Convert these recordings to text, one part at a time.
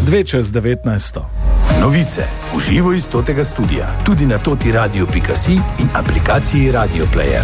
2:19. Novice v živo iz totega studia, tudi na totiradio.si in aplikaciji Radio Player.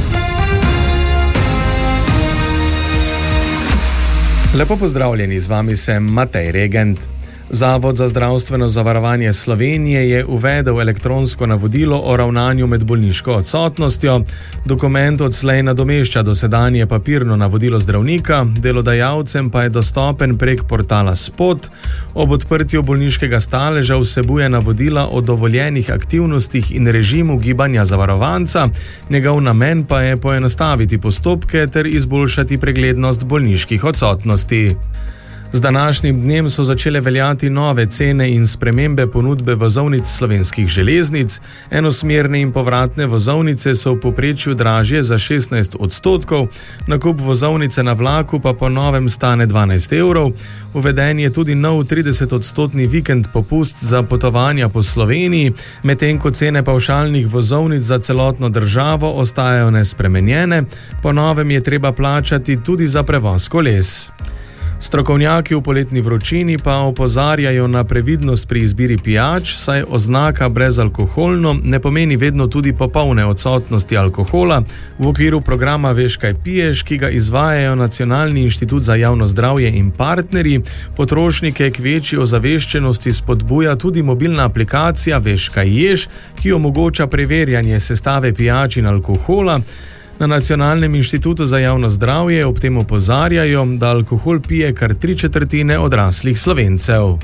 Lepo pozdravljeni, z vami sem Matej Regent. Zavod za zdravstveno zavarovanje Slovenije je uvedel elektronsko navodilo o ravnanju med bolniško odsotnostjo. Dokument odslej nadomešča dosedanje papirno navodilo zdravnika, delodajalcem pa je dostopen prek portala Spot. Ob odprtju bolniškega staleža vsebuje navodila o dovoljenih aktivnostih in režimu gibanja zavarovanca. Njegov namen pa je poenostaviti postopke ter izboljšati preglednost bolniških odsotnosti. Z današnjim dnem so začele veljati nove cene in spremembe ponudbe vozovnic Slovenskih železnic. Enosmerne in povratne vozovnice so v povprečju dražje za 16%, nakup vozovnice na vlaku pa po novem stane 12 evrov. Uveden je tudi nov 30% vikend popust za potovanja po Sloveniji, medtem ko cene pavšalnih vozovnic za celotno državo ostajajo nespremenjene. Po novem je treba plačati tudi za prevoz koles. Strokovnjaki v poletni vročini pa opozarjajo na previdnost pri izbiri pijač, saj oznaka brezalkoholno ne pomeni vedno tudi popolne odsotnosti alkohola. V okviru programa Veš, kaj piješ, ki ga izvajajo Nacionalni inštitut za javno zdravje in partnerji, potrošnike k večji ozaveščenosti spodbuja tudi mobilna aplikacija Veš, kaj ješ, ki omogoča preverjanje sestave pijač in alkohola. Na Nacionalnem inštitutu za javno zdravje ob tem opozarjajo, da alkohol pije kar 3/4 odraslih Slovencev.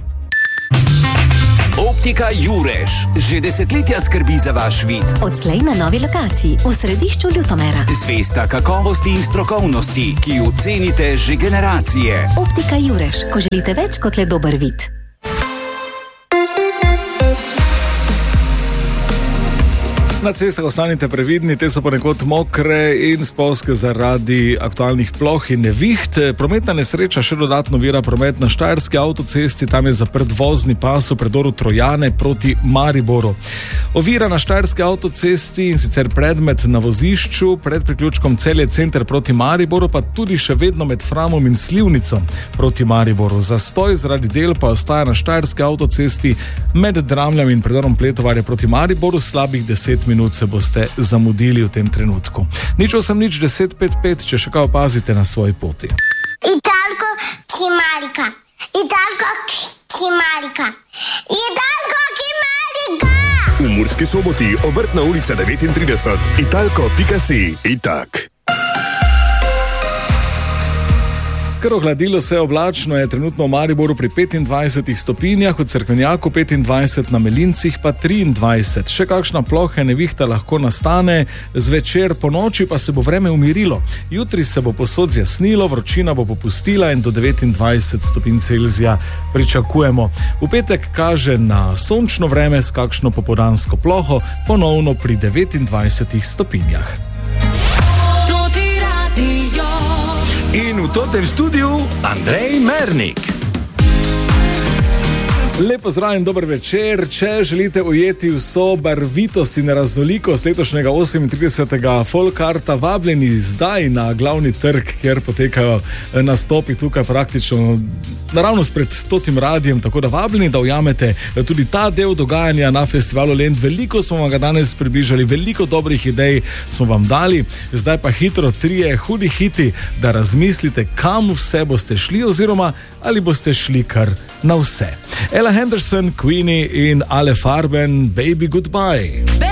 Optika Jureš že desetletja skrbi za vaš vid. Odslej na novi lokaciji v središču Ljutomera. Zvesta kakovosti in strokovnosti, ki jo cenite že generacije. Optika Jureš, ko želite več kot le dober vid. Na cestah ostanite previdni, te so ponekod mokre in spolzke zaradi aktualnih ploh in neviht. Prometna nesreča še dodatno vira promet na Štajerski avtocesti, tam je zaprt vozni pas v predoru Trojane proti Mariboru. Ovira na Štajerski avtocesti in sicer predmet na vozišču pred priključkom Celje center proti Mariboru, pa tudi še vedno med Framom in Slivnico proti Mariboru. Zastoj zaradi del pa ostaja na Štajerski avtocesti med Dramljam in predorom Pletovarje proti Mariboru, slabih 10 minut se boste zamudili v tem trenutku. 08-1055, če še kaj opazite na svoji poti. Italko Kimarika. Italko Kimarika. Italko Kimarika. V Murski Soboti, Obrtna ulica 39, italko.si. Itak. Ker ohladilo se je, oblačno je trenutno v Mariboru pri 25 stopinjah, v Cerkvenjaku 25, na Melincih pa 23. Še kakšna ploha nevihta lahko nastane, zvečer po noči pa se bo vreme umirilo. Jutri se bo povsod zjasnilo, vročina bo popustila in do 29 stopinj Celzija pričakujemo. V petek kaže na sončno vreme s kakšno popoldansko ploho, ponovno pri 29 stopinjah. In v totem studiu Andrej Mernik. Lepo zdrav in dober večer. Če želite ujeti vso barvitost in raznolikost letošnjega 38. Folkarta, vabljeni zdaj na glavni trg, kjer potekajo nastopi tukaj praktično naravnost pred 100 radijem, tako da vabljeni, da ujamete tudi ta del dogajanja na festivalu Lent. Veliko smo vam ga danes približali, veliko dobrih idej smo vam dali, zdaj pa hitro 3 hudi hiti, da razmislite, kam vse boste šli oziroma ali boste šli kar na vse. Ella Henderson, Queenie in Ale Farben, Baby Goodbye.